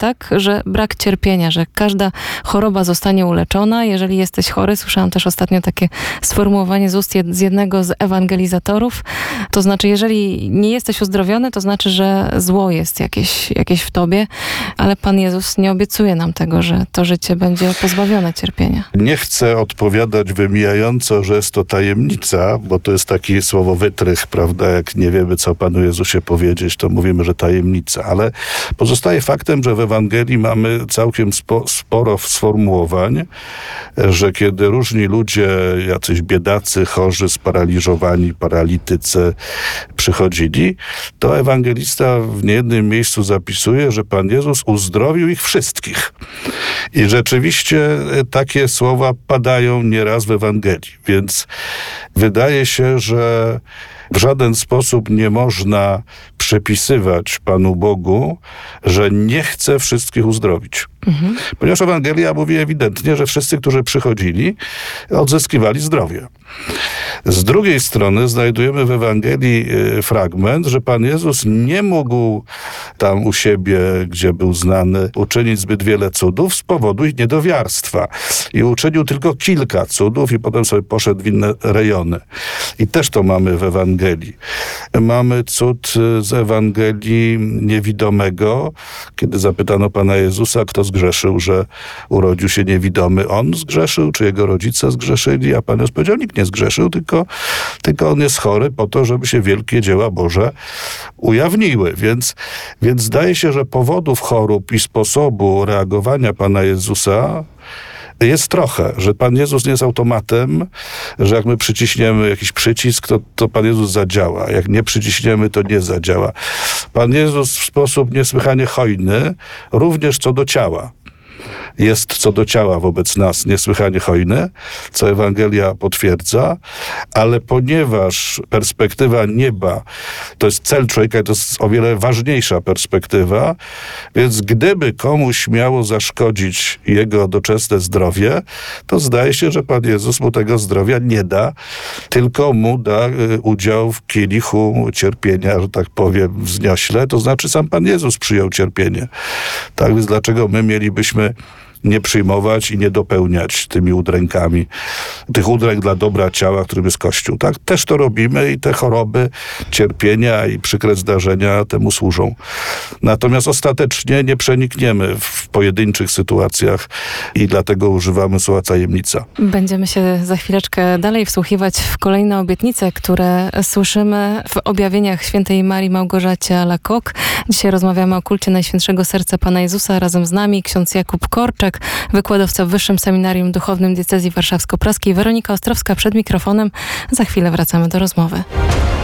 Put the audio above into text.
tak, że brak cierpienia, że każda choroba zostanie uleczona. Jeżeli jesteś chory, słyszałam też ostatnio takie sformułowanie z ust z jednego z ewangelizatorów, to znaczy, jeżeli nie jesteś uzdrowiony, to znaczy, że zło jest jakieś w tobie, ale Pan Jezus nie obiecuje nam tego, że to życie będzie pozbawione cierpienia. Nie chcę odpowiadać wymijająco, że jest to tajemnica, bo to jest taki słowo wytrych, prawda? Jak nie wiemy, co Panu Jezusie powiedzieć, to mówimy, że tajemnica. Ale pozostaje faktem, że w Ewangelii mamy całkiem sporo sformułowań, że kiedy różni ludzie, jacyś biedacy, chorzy, sparaliżowani, paralitycy przychodzili, to ewangelista w niejednym miejscu zapisuje, że Pan Jezus uzdrowił ich wszystkich. I rzeczywiście takie słowa padają nieraz w Ewangelii. Więc wydaje się, że w żaden sposób nie można przypisywać Panu Bogu, że nie chce wszystkich uzdrowić. Ponieważ Ewangelia mówi ewidentnie, że wszyscy, którzy przychodzili, odzyskiwali zdrowie. Z drugiej strony znajdujemy w Ewangelii fragment, że Pan Jezus nie mógł tam u siebie, gdzie był znany, uczynić zbyt wiele cudów z powodu ich niedowiarstwa. I uczynił tylko kilka cudów i potem sobie poszedł w inne rejony. I też to mamy w Ewangelii. Mamy cud z Ewangelii niewidomego, kiedy zapytano Pana Jezusa, kto zgrzeszył, że urodził się niewidomy. On zgrzeszył, czy jego rodzice zgrzeszyli? A Pan Jezus powiedział, nikt nie zgrzeszył, tylko on jest chory po to, żeby się wielkie dzieła Boże ujawniły. Więc zdaje się, że powodów chorób i sposobu reagowania Pana Jezusa jest trochę, że Pan Jezus nie jest automatem, że jak my przyciśniemy jakiś przycisk, to Pan Jezus zadziała. Jak nie przyciśniemy, to nie zadziała. Pan Jezus w sposób niesłychanie hojny, również co do ciała. Jest co do ciała wobec nas niesłychanie hojny, co Ewangelia potwierdza, ale ponieważ perspektywa nieba to jest cel człowieka, to jest o wiele ważniejsza perspektywa, więc gdyby komuś miało zaszkodzić jego doczesne zdrowie, to zdaje się, że Pan Jezus mu tego zdrowia nie da, tylko mu da udział w kielichu cierpienia, że tak powiem, wzniośle, to znaczy sam Pan Jezus przyjął cierpienie. Tak więc dlaczego my mielibyśmy nie przyjmować i nie dopełniać tymi udrękami, tych udręk dla dobra ciała, którym jest Kościół. Tak? Też to robimy i te choroby, cierpienia i przykre zdarzenia temu służą. Natomiast ostatecznie nie przenikniemy w pojedynczych sytuacjach i dlatego używamy słowa tajemnica. Będziemy się za chwileczkę dalej wsłuchiwać w kolejne obietnice, które słyszymy w objawieniach świętej Marii Małgorzacie Alacoque. Dzisiaj rozmawiamy o kulcie Najświętszego Serca Pana Jezusa. Razem z nami ksiądz Jakub Korczak, wykładowca w Wyższym Seminarium Duchownym Diecezji Warszawsko-Praskiej. Weronika Ostrowska przed mikrofonem. Za chwilę wracamy do rozmowy.